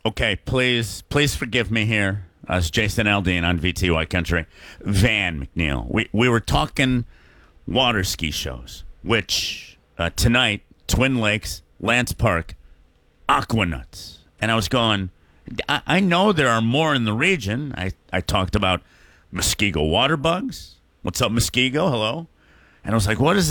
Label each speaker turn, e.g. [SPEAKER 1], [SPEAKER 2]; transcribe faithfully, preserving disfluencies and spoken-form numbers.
[SPEAKER 1] Okay, please, please forgive me here. Uh, it's Jason Aldean on V T Y Country. Van McNeil. We we were talking water ski shows, which uh, tonight, Twin Lakes, Lance Park, Aquanuts. And I was going, I, I know there are more in the region. I, I talked about Muskego water bugs. What's up, Muskego? Hello. And I was like, what is